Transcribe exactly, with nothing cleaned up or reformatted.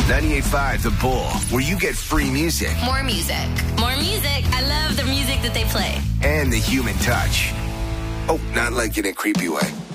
ninety-eight point five The Bull, where you get free music. More music. More music. I love the music that they play. And the human touch. Oh, not like in a creepy way.